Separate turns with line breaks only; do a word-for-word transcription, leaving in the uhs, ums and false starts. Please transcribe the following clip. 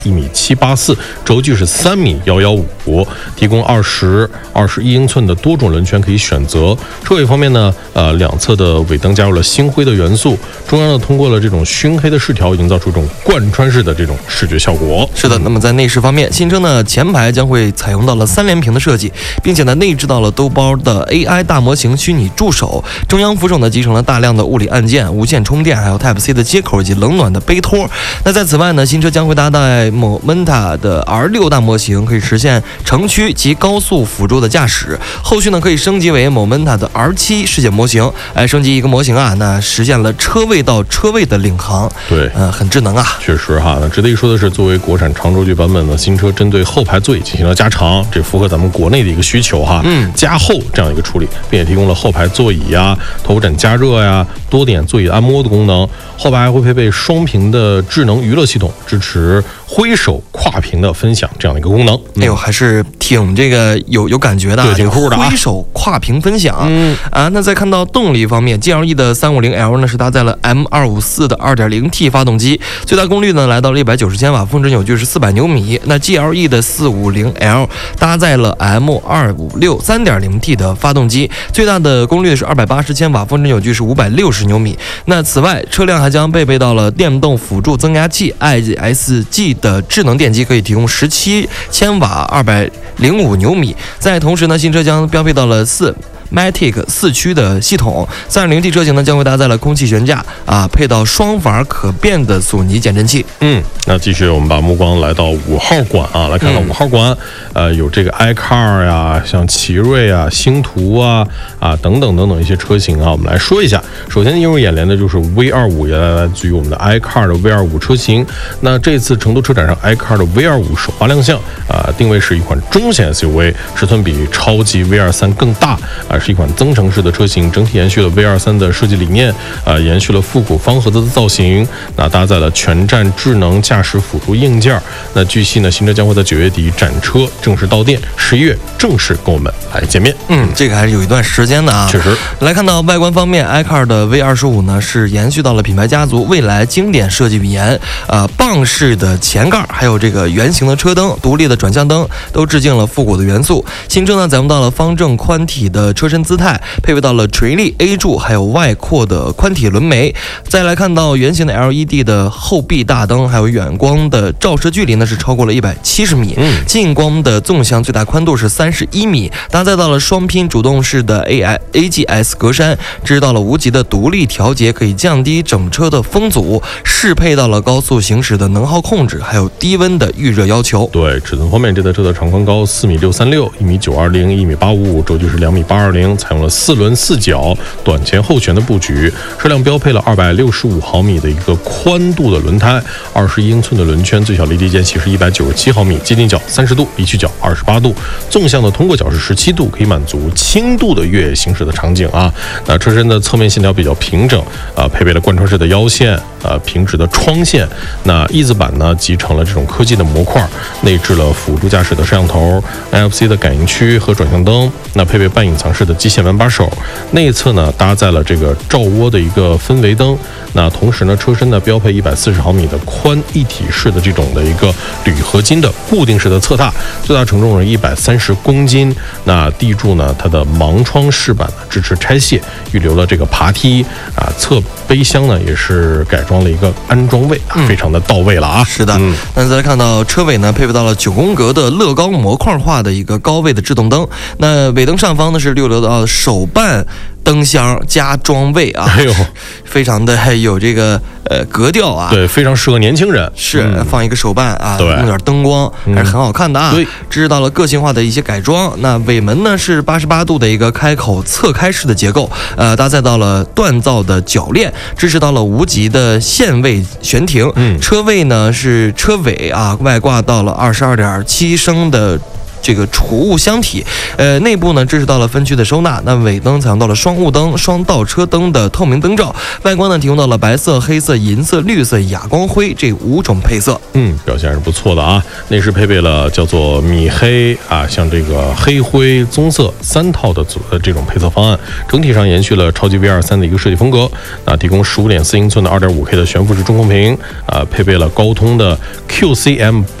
一米七八四，轴距是三米幺幺五，提供二十、二十一英寸的多种轮圈可以选择。车尾方面呢，呃，两侧的尾灯加入了星辉的元素，中央呢通过了这种熏黑的饰条，营造出这种贯穿式的这种视觉效果。
是的，那么在内饰方面，新车呢前排将会采用到了三连屏的设计，并且呢内置到了兜包的 A I 大模型虚拟助手，中央扶手呢集成了大量的物理按键、无线充电，还有 Type C 的接口以及冷暖的杯托。那在此外呢，新车将会搭载Momenta 的 R 六 大模型，可以实现城区及高速辅助的驾驶。后续呢可以升级为 Momenta 的 R 七 视检模型，哎，升级一个模型啊，那实现了车位到车位的领航。
对，
呃，很智能啊。
确实哈，那值得一说的是，作为国产长轴距版本的新车，针对后排座椅进行了加长，这符合咱们国内的一个需求哈。
嗯，
加厚这样一个处理，并且提供了后排座椅呀、头枕加热呀、多点座椅按摩的功能。后排还会配备双屏的智能娱乐系统，支持挥手跨屏的分享这样的一个功能。
嗯、哎呦，还是挺这个有有感觉的、啊，
对，挺酷的、啊。
挥手跨屏分享，
嗯
啊，那再看到动力方面 ，G L E 的 三五零 L 呢是搭载了 M 二五四 的 二点零 T 发动机，最大功率呢来到了一百九十千瓦，峰值扭矩是四百牛米。那 G L E 的 四五零 L 搭载了 M 二五六 三点零 T 的发动机，最大的功率是二百八十千瓦，峰值扭矩是五百六十牛米。那此外，车辆还将配备到了电动辅助增压器 I S G 的智能电机，可以提供十七千瓦，二百零五牛米。在同时呢，新车将标配到了四Matic 四驱的系统， 三点零 T 车型呢将会搭载了空气悬架啊，配到双阀可变的索尼减震器。
嗯，那继续我们把目光来到五号馆啊，来看看五号馆，嗯、呃，有这个 iCar 呀，像奇瑞啊、星途啊啊等等等等一些车型啊，我们来说一下。首先映入眼帘的就是 V 二五， 也来自于我们的 iCar 的 V 二五 车型。那这次成都车展上 iCar 的 V 二五 首发亮相啊，定位是一款中型 S U V， 尺寸比超级 V 二三 更大啊。是一款增程式的车型，整体延续了 V 二三 的设计理念，呃，延续了复古方盒子的造型，那搭载了全站智能驾驶辅助硬件。那据悉呢，新车将会在九月底展车正式到店，十一月正式跟我们来见面。
嗯，这个还是有一段时间的啊。
确实，
来看到外观方面 ，iCar 的 V 二十五 呢是延续到了品牌家族未来经典设计语言，呃，棒式的前盖，还有这个圆形的车灯、独立的转向灯，都致敬了复古的元素。新车呢采用到了方正宽体的车身姿态，配备到了垂立 A 柱，还有外扩的宽体轮眉。再来看到圆形的 L E D 的后壁大灯，还有远光的照射距离呢是超过了一百七十米，
嗯，
近光的纵向最大宽度是三十一米，搭载到了双拼主动式的 A I A G S 格栅，支持到了无极的独立调节，可以降低整车的风阻，适配到了高速行驶的能耗控制，还有低温的预热要求。
对，尺寸方面，这台车的长宽高四米六三六，一米九二零，一米八五五，轴距是两米八二零，采用了四轮四角短前后悬的布局，车辆标配了二百六十五毫米的一个宽度的轮胎，二十一英寸的轮圈，最小离地间隙是一百九十七毫米，接近角三十度，离去角二十八度，纵向的通过角是十七度，可以满足轻度的越野行驶的场景啊。那车身的侧面线条比较平整，啊、呃，配备了贯穿式的腰线，呃，平直的窗线。那翼子板呢集成了这种科技的模块，内置了辅助驾驶的摄像头、N F C 的感应区和转向灯，那配备半隐藏式的机械门把手。内侧呢搭载了这个罩窝的一个氛围灯，那同时呢车身呢标配一百四十毫米的宽一体式的这种的一个铝合金的固定式的侧踏，最大承重是一百三十公斤。那地柱呢它的盲窗饰板呢支持拆卸，预留了这个爬梯啊，侧杯箱呢也是改装了一个安装位啊，非常的到位了啊。
是的，嗯，那再来看到车尾呢配备到了九宫格的乐高模块化的一个高位的制动灯，那尾灯上方呢是留留到手办灯箱加装位啊，
哎呦，
非常的有这个呃格调啊，
对，非常适合年轻人，
是、嗯、放一个手办啊，
对，
弄点灯光，还是很好看的啊。
对，
支持到了个性化的一些改装。那尾门呢是八十八度的一个开口侧开式的结构，呃，搭载到了锻造的铰链，支持到了无极的限位悬停。
嗯，
车位呢是车尾啊，外挂到了二十二点七升的这个储物箱体，呃，内部呢支持到了分区的收纳。那尾灯采用到了双雾灯、双倒车灯的透明灯罩，外观呢提供到了白色、黑色、银色、绿色、哑光灰这五种配色。
嗯，表现还是不错的啊。内饰配备了叫做米黑啊，像这个黑灰、棕色三套的组呃这种配色方案，整体上延续了超级 V 二三的一个设计风格啊，提供 十五点四英寸的 二点五K 的悬浮式中控屏啊，配备了高通的 Q C M